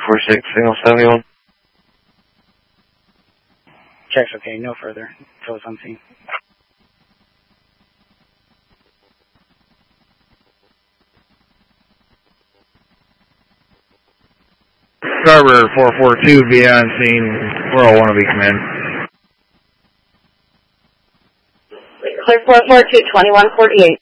346, signal 71. Checks okay, no further. Until it's on scene. Starbird 442, be on scene. We're all one of these men. Clear 442, 2148.